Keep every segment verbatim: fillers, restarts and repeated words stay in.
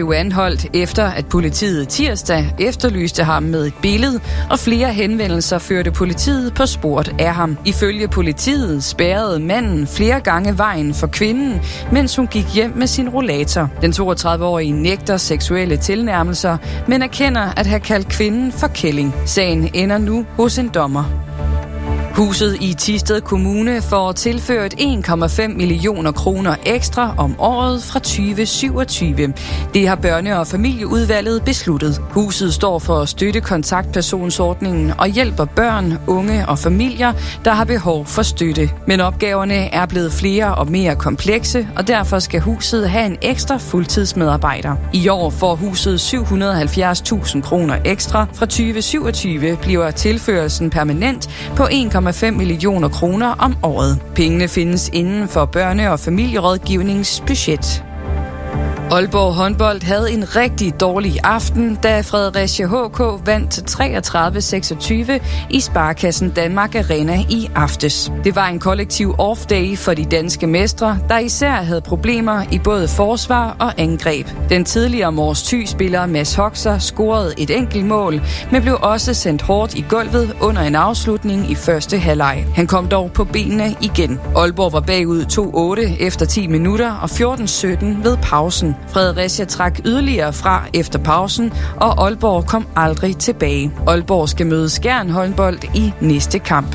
blev anholdt efter, at politiet tirsdag efterlyste ham med et billede, og flere henvendelser førte politiet på sporet af ham. Ifølge politiet spærrede manden flere gange vejen for kvinden, mens hun gik hjem med sin rollator. Den toogtredive-årige nægter seksuelle tilnærmelser, men erkender at have kaldt kvinden for kælling. Sagen ender nu hos en dommer. Huset i Thisted Kommune får tilført en komma fem millioner kroner ekstra om året fra tyve syvogtyve. Det har børne- og familieudvalget besluttet. Huset står for at støtte kontaktpersonsordningen og hjælper børn, unge og familier, der har behov for støtte. Men opgaverne er blevet flere og mere komplekse, og derfor skal huset have en ekstra fuldtidsmedarbejder. I år får huset syv hundrede og halvfjerds tusind kroner ekstra. Fra tyve syvogtyve bliver tilførelsen permanent på en komma fem millioner kroner om året. Pengene findes inden for børne- og familierådgivningsbudget. Aalborg håndbold havde en rigtig dårlig aften, da Fredericia H K vandt treogtredive seksogtyve i Sparkassen Danmark Arena i aftes. Det var en kollektiv off-day for de danske mestre, der især havde problemer i både forsvar og angreb. Den tidligere Mors Thy-spiller Mads Hoxer scorede et enkelt mål, men blev også sendt hårdt i gulvet under en afslutning i første halvleg. Han kom dog på benene igen. Aalborg var bagud to otte efter ti minutter og fjorten sytten ved pausen. Fredericia trak yderligere fra efter pausen, og Aalborg kom aldrig tilbage. Aalborg skal møde Skjern håndbold i næste kamp.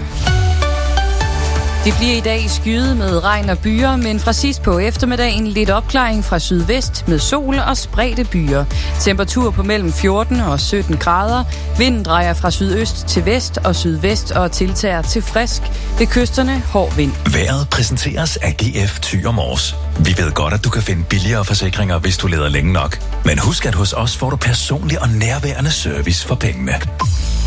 Det bliver i dag skyet med regn og byer, men fra sidst på eftermiddagen lidt opklaring fra sydvest med sol og spredte byer. Temperatur på mellem fjorten og sytten grader. Vinden drejer fra sydøst til vest og sydvest og tiltager til frisk. Ved kysterne hård vind. Vejret præsenteres af G F Thy og Mors. Vi ved godt, at du kan finde billigere forsikringer, hvis du leder længe nok. Men husk, at hos os får du personlig og nærværende service for pengene.